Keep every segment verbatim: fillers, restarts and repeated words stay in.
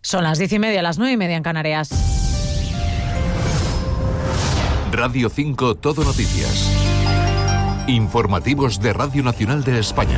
Son las diez y media, las nueve y media en Canarias. Radio cinco Todo Noticias. Informativos de Radio Nacional de España.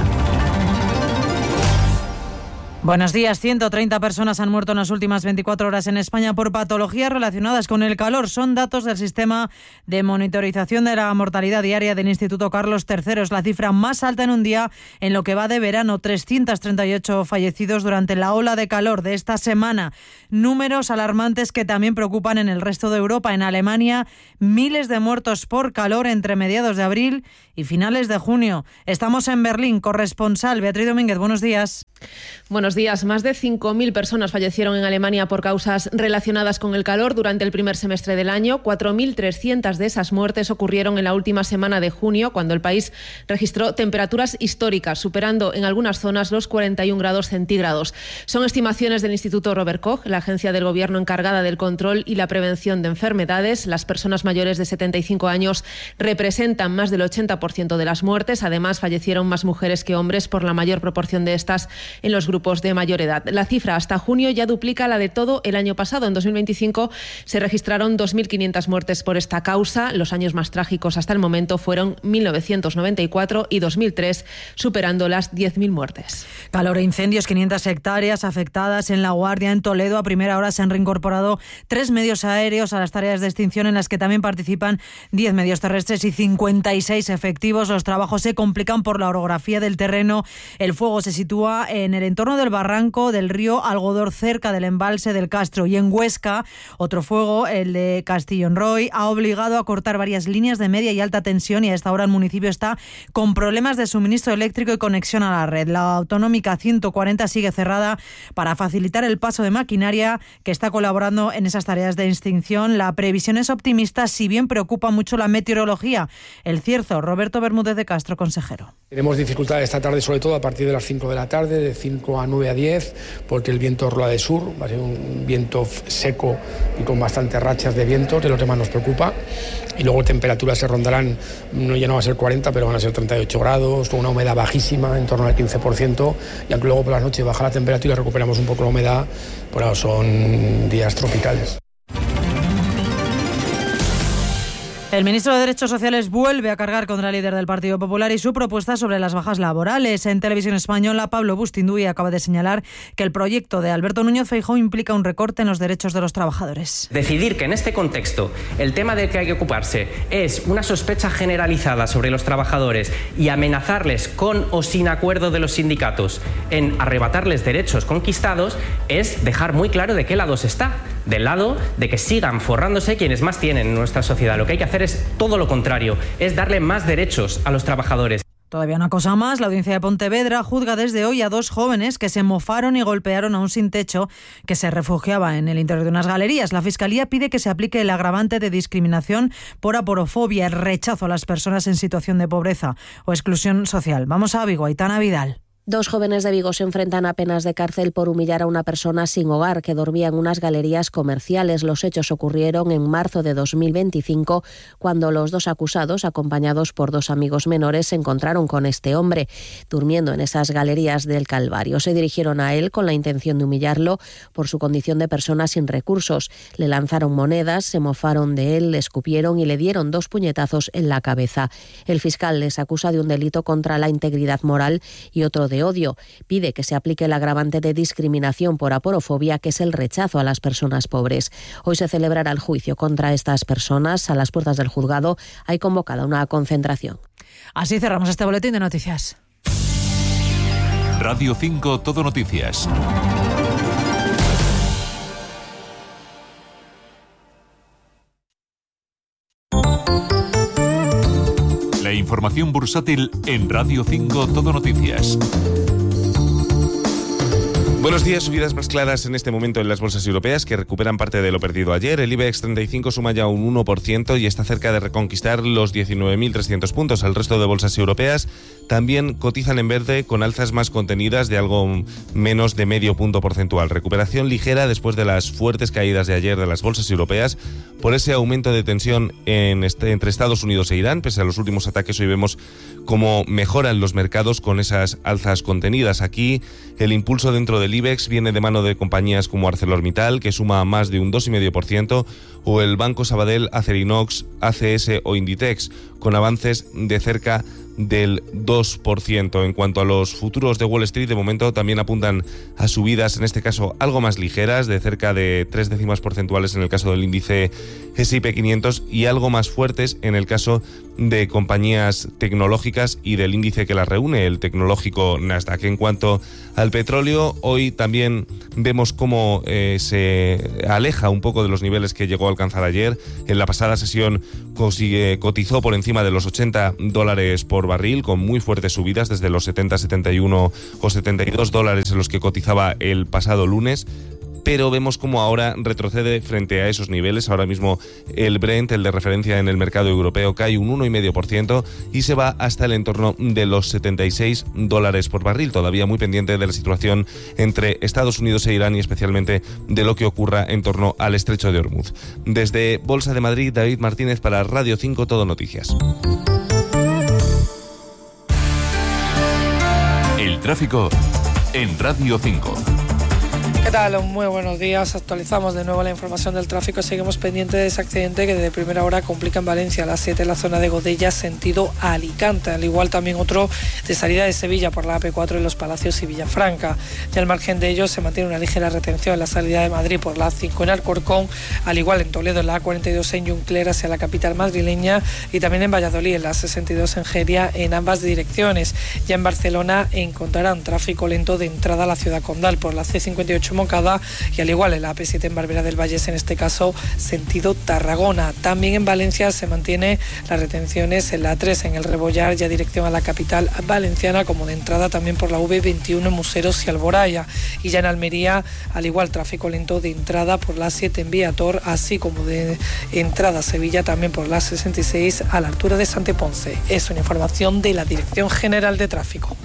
Buenos días. ciento treinta personas han muerto en las últimas veinticuatro horas en España por patologías relacionadas con el calor. Son datos del sistema de monitorización de la mortalidad diaria del Instituto Carlos tercero. Es la cifra más alta en un día en lo que va de verano. trescientos treinta y ocho fallecidos durante la ola de calor de esta semana. Números alarmantes que también preocupan en el resto de Europa. En Alemania, miles de muertos por calor entre mediados de abril y finales de junio. Estamos en Berlín. Corresponsal Beatriz Domínguez, buenos días. Buenos días. Más de cinco mil personas fallecieron en Alemania por causas relacionadas con el calor durante el primer semestre del año. cuatro mil trescientas de esas muertes ocurrieron en la última semana de junio, cuando el país registró temperaturas históricas, superando en algunas zonas los cuarenta y un grados centígrados. Son estimaciones del Instituto Robert Koch, la agencia del gobierno encargada del control y la prevención de enfermedades. Las personas mayores de setenta y cinco años representan más del ochenta por ciento de las muertes. Además, fallecieron más mujeres que hombres, por la mayor proporción de estas en los grupos de mayor edad. La cifra hasta junio ya duplica la de todo el año pasado. En dos mil veinticinco se registraron dos mil quinientas muertes por esta causa. Los años más trágicos hasta el momento fueron mil novecientos noventa y cuatro y dos mil tres, superando las diez mil muertes. Calor e incendios, quinientas hectáreas afectadas en La Guardia. En Toledo, a primera hora se han reincorporado tres medios aéreos a las tareas de extinción, en las que también participan diez medios terrestres y cincuenta y seis efectivos. Los trabajos se complican por la orografía del terreno. El fuego se sitúa en el entorno del barranco del río Algodor, cerca del embalse del Castro. Y en Huesca, otro fuego, el de Castillonroy, ha obligado a cortar varias líneas de media y alta tensión, y a esta hora el municipio está con problemas de suministro eléctrico y conexión a la red. La autonómica ciento cuarenta sigue cerrada para facilitar el paso de maquinaria que está colaborando en esas tareas de extinción. La previsión es optimista, si bien preocupa mucho la meteorología. El Cierzo, Roberto Bermúdez de Castro, consejero. Tenemos dificultades esta tarde, sobre todo a partir de las cinco de la tarde, de cinco a nueve a diez, porque el viento rola de sur, va a ser un viento seco y con bastantes rachas de viento, de lo que más nos preocupa. Y luego temperaturas se rondarán, no ya no va a ser cuarenta, pero van a ser treinta y ocho grados, con una humedad bajísima, en torno al quince por ciento, y aunque luego por las noches baja la temperatura y recuperamos un poco la humedad, pues ahora son días tropicales. El ministro de Derechos Sociales vuelve a cargar contra el líder del Partido Popular y su propuesta sobre las bajas laborales. En Televisión Española, Pablo Bustinduy acaba de señalar que el proyecto de Alberto Núñez Feijóo implica un recorte en los derechos de los trabajadores. Decidir que en este contexto el tema del que hay que ocuparse es una sospecha generalizada sobre los trabajadores y amenazarles con o sin acuerdo de los sindicatos en arrebatarles derechos conquistados es dejar muy claro de qué lado se está. Del lado de que sigan forrándose quienes más tienen en nuestra sociedad. Lo que hay que hacer es todo lo contrario, es darle más derechos a los trabajadores. Todavía una cosa más, la audiencia de Pontevedra juzga desde hoy a dos jóvenes que se mofaron y golpearon a un sin techo que se refugiaba en el interior de unas galerías. La Fiscalía pide que se aplique el agravante de discriminación por aporofobia, el rechazo a las personas en situación de pobreza o exclusión social. Vamos a Vigo, Aitana Vidal. Dos jóvenes de Vigo se enfrentan a penas de cárcel por humillar a una persona sin hogar que dormía en unas galerías comerciales. Los hechos ocurrieron en marzo de dos mil veinticinco, cuando los dos acusados, acompañados por dos amigos menores, se encontraron con este hombre durmiendo en esas galerías del Calvario. Se dirigieron a él con la intención de humillarlo por su condición de persona sin recursos. Le lanzaron monedas, se mofaron de él, le escupieron y le dieron dos puñetazos en la cabeza. El fiscal les acusa de un delito contra la integridad moral y otro de de odio. Pide que se aplique el agravante de discriminación por aporofobia, que es el rechazo a las personas pobres. Hoy se celebrará el juicio contra estas personas. A las puertas del juzgado hay convocada una concentración. Así cerramos este boletín de noticias. Radio cinco Todo Noticias. La información bursátil en Radio cinco Todo Noticias. Buenos días. Subidas más claras en este momento en las bolsas europeas, que recuperan parte de lo perdido ayer. El IBEX treinta y cinco suma ya un uno por ciento y está cerca de reconquistar los diecinueve mil trescientos puntos. El resto de bolsas europeas también cotizan en verde, con alzas más contenidas de algo menos de medio punto porcentual. Recuperación ligera después de las fuertes caídas de ayer de las bolsas europeas por ese aumento de tensión en este, entre Estados Unidos e Irán. Pese a los últimos ataques, hoy vemos cómo mejoran los mercados con esas alzas contenidas. Aquí el impulso dentro del del IBEX viene de mano de compañías como ArcelorMittal, que suma más de un dos coma cinco por ciento, o el Banco Sabadell, Acerinox, A C S o Inditex, con avances de cerca del dos por ciento. En cuanto a los futuros de Wall Street, de momento también apuntan a subidas, en este caso algo más ligeras, de cerca de tres décimas porcentuales en el caso del índice ese y pe quinientos y algo más fuertes en el caso de compañías tecnológicas y del índice que las reúne, el tecnológico Nasdaq. En cuanto al petróleo, hoy también vemos cómo eh, se aleja un poco de los niveles que llegó a alcanzar ayer. En la pasada sesión consigue, cotizó por encima de los ochenta dólares por barril, con muy fuertes subidas desde los setenta, setenta y uno o setenta y dos dólares en los que cotizaba el pasado lunes. Pero vemos como ahora retrocede frente a esos niveles. Ahora mismo el Brent, el de referencia en el mercado europeo, cae un uno coma cinco por ciento y se va hasta el entorno de los setenta y seis dólares por barril. Todavía muy pendiente de la situación entre Estados Unidos e Irán y especialmente de lo que ocurra en torno al estrecho de Hormuz. Desde Bolsa de Madrid, David Martínez para Radio cinco Todo Noticias. El tráfico en Radio cinco. ¿Qué tal? Muy buenos días. Actualizamos de nuevo la información del tráfico. Seguimos pendientes de ese accidente que desde primera hora complica en Valencia a las siete en la zona de Godella, sentido Alicante. Al igual también otro de salida de Sevilla por la A P cuatro en Los Palacios y Villafranca. Y al margen de ello se mantiene una ligera retención en la salida de Madrid por la A cinco en Alcorcón, al igual en Toledo en la A cuarenta y dos en Juncler hacia la capital madrileña y también en Valladolid en la sesenta y dos en Geria en ambas direcciones. Ya en Barcelona encontrarán tráfico lento de entrada a la ciudad condal por la C cincuenta y ocho Moncada y al igual en la A P siete en Barberá del Vallés, en este caso sentido Tarragona. También en Valencia se mantiene las retenciones en la A tres en el Rebollar, ya dirección a la capital valenciana, como de entrada también por la V veintiuno en Museros y Alboraya. Y ya en Almería, al igual tráfico lento de entrada por la A siete en Viator, así como de entrada a Sevilla también por la A sesenta y seis a la altura de Santeponce. Es una información de la Dirección General de Tráfico.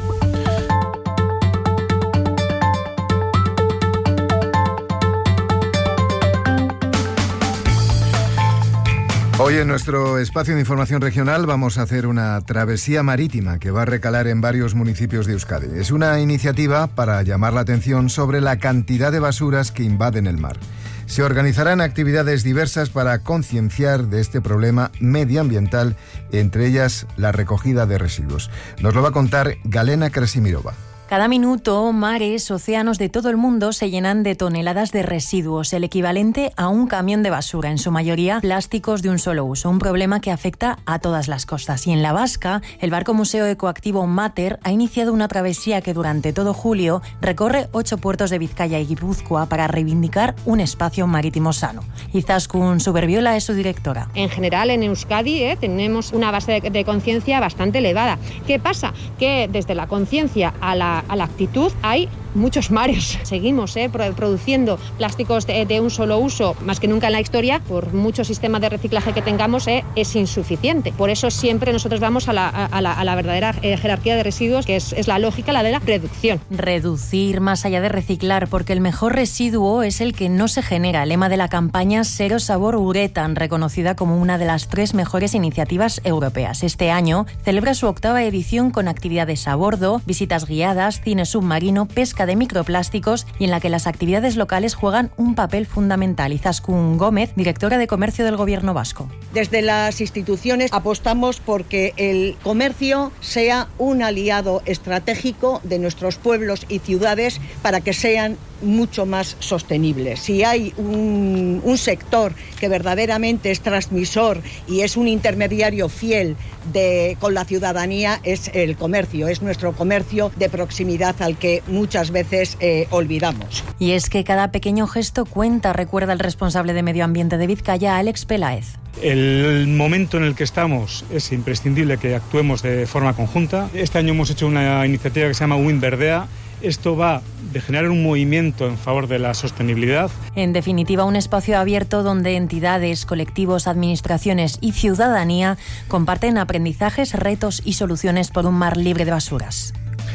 Hoy en nuestro espacio de información regional vamos a hacer una travesía marítima que va a recalar en varios municipios de Euskadi. Es una iniciativa para llamar la atención sobre la cantidad de basuras que invaden el mar. Se organizarán actividades diversas para concienciar de este problema medioambiental, entre ellas la recogida de residuos. Nos lo va a contar Galena Krasimirova. Cada minuto, mares, océanos de todo el mundo se llenan de toneladas de residuos, el equivalente a un camión de basura, en su mayoría plásticos de un solo uso, un problema que afecta a todas las costas. Y en La Vasca, el barco museo ecoactivo Mater ha iniciado una travesía que durante todo julio recorre ocho puertos de Vizcaya y Guipúzcoa para reivindicar un espacio marítimo sano. Izaskun Suberbiola es su directora. En general, en Euskadi eh, tenemos una base de, de conciencia bastante elevada. ¿Qué pasa? Que desde la conciencia a la a la actitud hay muchos mares. Seguimos eh, produciendo plásticos de, de un solo uso, más que nunca en la historia. Por mucho sistema de reciclaje que tengamos, eh, es insuficiente. Por eso siempre nosotros vamos a la, a la, a la verdadera eh, jerarquía de residuos, que es, es la lógica, la de la reducción. Reducir más allá de reciclar, porque el mejor residuo es el que no se genera. Lema de la campaña Cero Sabor Uretan, reconocida como una de las tres mejores iniciativas europeas. Este año celebra su octava edición con actividades a bordo, visitas guiadas, cine submarino, pesca de microplásticos y en la que las actividades locales juegan un papel fundamental. Izaskun Gómez, directora de Comercio del Gobierno vasco. Desde las instituciones apostamos porque el comercio sea un aliado estratégico de nuestros pueblos y ciudades para que sean mucho más sostenibles. Si hay un, un sector que verdaderamente es transmisor y es un intermediario fiel de, con la ciudadanía, es el comercio, es nuestro comercio de proximidad al que muchas veces eh, olvidamos. Y es que cada pequeño gesto cuenta, recuerda el responsable de Medio Ambiente de Vizcaya, Alex Peláez. El momento en el que estamos es imprescindible que actuemos de forma conjunta. Este año hemos hecho una iniciativa que se llama Wind Verdea. Esto va de generar un movimiento en favor de la sostenibilidad. En definitiva, un espacio abierto donde entidades, colectivos, administraciones y ciudadanía comparten aprendizajes, retos y soluciones por un mar libre de basuras.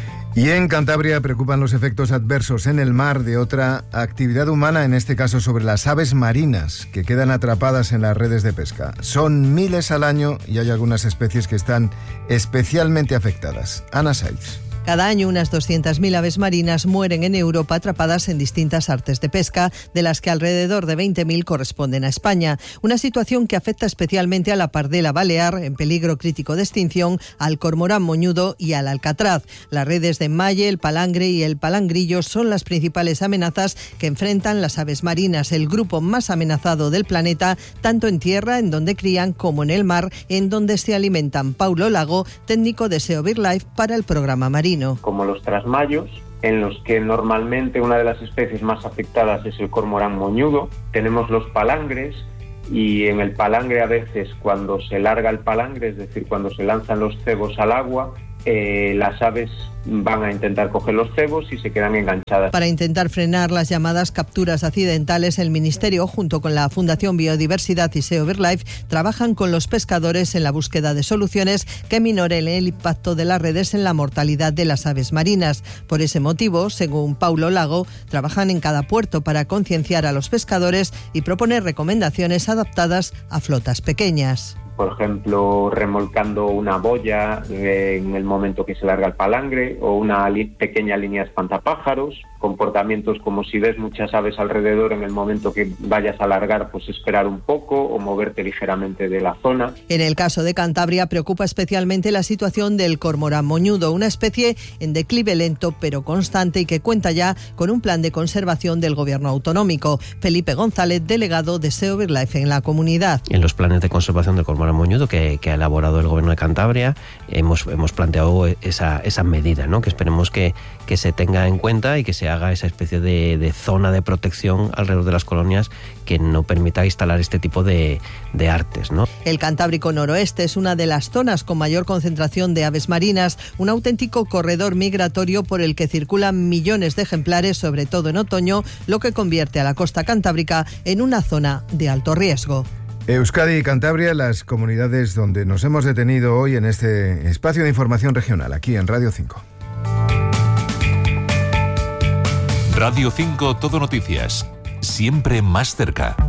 Y en Cantabria preocupan los efectos adversos en el mar de otra actividad humana, en este caso sobre las aves marinas que quedan atrapadas en las redes de pesca. Son miles al año y hay algunas especies que están especialmente afectadas. Ana Saiz. Cada año unas doscientas mil aves marinas mueren en Europa atrapadas en distintas artes de pesca, de las que alrededor de veinte mil corresponden a España. Una situación que afecta especialmente a la pardela balear, en peligro crítico de extinción, al cormorán moñudo y al alcatraz. Las redes de enmalle, el palangre y el palangrillo son las principales amenazas que enfrentan las aves marinas, el grupo más amenazado del planeta, tanto en tierra, en donde crían, como en el mar, en donde se alimentan. Paulo Lago, técnico de SEO BirdLife para el programa marino. Como los trasmayos, en los que normalmente una de las especies más afectadas es el cormorán moñudo. Tenemos los palangres, y en el palangre a veces, cuando se larga el palangre, es decir, cuando se lanzan los cebos al agua, eh, las aves van a intentar coger los cebos y se quedan enganchadas. Para intentar frenar las llamadas capturas accidentales, el Ministerio, junto con la Fundación Biodiversidad y SEO BirdLife, trabajan con los pescadores en la búsqueda de soluciones que minoren el impacto de las redes en la mortalidad de las aves marinas. Por ese motivo, según Paulo Lago, trabajan en cada puerto para concienciar a los pescadores y proponer recomendaciones adaptadas a flotas pequeñas. Por ejemplo, remolcando una boya en el momento que se larga el palangre, o una li- pequeña línea de espantapájaros. Comportamientos como, si ves muchas aves alrededor, en el momento que vayas a largar, pues esperar un poco o moverte ligeramente de la zona. En el caso de Cantabria preocupa especialmente la situación del cormorán moñudo, una especie en declive lento pero constante y que cuenta ya con un plan de conservación del gobierno autonómico. Felipe González, delegado de SEO BirdLife en la comunidad. En los planes de conservación del cormorán moñudo que, que ha elaborado el gobierno de Cantabria, hemos, hemos planteado esa, esa medida, ¿no? Que esperemos que, que se tenga en cuenta y que se haga esa especie de, de zona de protección alrededor de las colonias que no permita instalar este tipo de, de artes, ¿no? El Cantábrico Noroeste es una de las zonas con mayor concentración de aves marinas, un auténtico corredor migratorio por el que circulan millones de ejemplares, sobre todo en otoño, lo que convierte a la costa cantábrica en una zona de alto riesgo. Euskadi y Cantabria, las comunidades donde nos hemos detenido hoy en este espacio de información regional, aquí en Radio cinco. Radio cinco Todo Noticias, siempre más cerca.